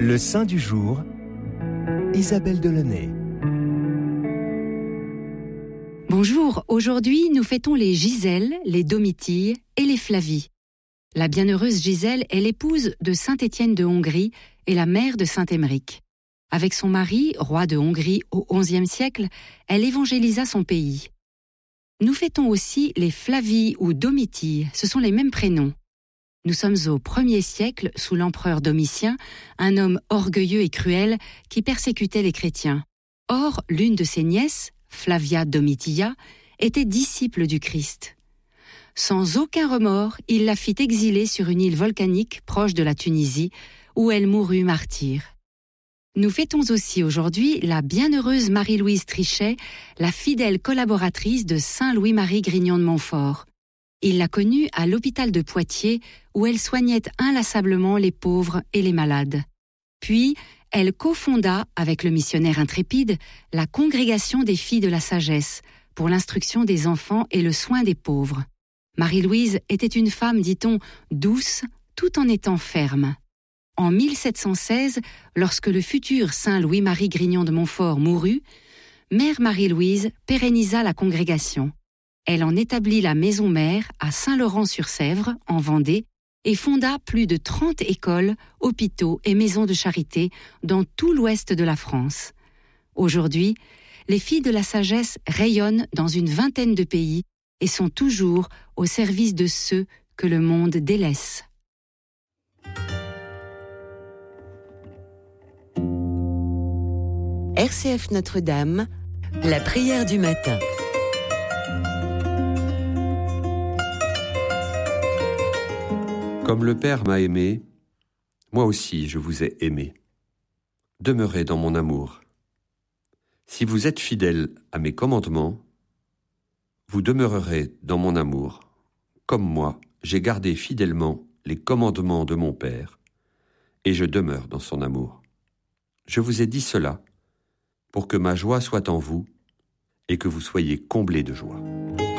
Le saint du jour, Isabelle Delaunay. Bonjour, aujourd'hui nous fêtons les Gisèle, les Domitilles et les Flavie. La bienheureuse Gisèle est l'épouse de saint Étienne de Hongrie et la mère de saint Émeric. Avec son mari, roi de Hongrie au XIe siècle, elle évangélisa son pays. Nous fêtons aussi les Flavie ou Domitilles, ce sont les mêmes prénoms. Nous sommes au 1er siècle, sous l'empereur Domitien, un homme orgueilleux et cruel qui persécutait les chrétiens. Or, l'une de ses nièces, Flavia Domitilla, était disciple du Christ. Sans aucun remords, il la fit exiler sur une île volcanique proche de la Tunisie, où elle mourut martyre. Nous fêtons aussi aujourd'hui la bienheureuse Marie-Louise Trichet, la fidèle collaboratrice de saint Louis-Marie Grignon de Montfort. Il l'a connue à l'hôpital de Poitiers, où elle soignait inlassablement les pauvres et les malades. Puis, elle cofonda, avec le missionnaire intrépide, la Congrégation des filles de la sagesse, pour l'instruction des enfants et le soin des pauvres. Marie-Louise était une femme, dit-on, douce, tout en étant ferme. En 1716, lorsque le futur saint Louis-Marie Grignon de Montfort mourut, mère Marie-Louise pérennisa la congrégation. Elle en établit la maison mère à Saint-Laurent-sur-Sèvre, en Vendée, et fonda plus de 30 écoles, hôpitaux et maisons de charité dans tout l'ouest de la France. Aujourd'hui, les filles de la sagesse rayonnent dans une vingtaine de pays et sont toujours au service de ceux que le monde délaisse. RCF Notre-Dame, la prière du matin. Comme le Père m'a aimé, moi aussi je vous ai aimé. Demeurez dans mon amour. Si vous êtes fidèles à mes commandements, vous demeurerez dans mon amour, comme moi j'ai gardé fidèlement les commandements de mon Père, et je demeure dans son amour. Je vous ai dit cela pour que ma joie soit en vous et que vous soyez comblés de joie.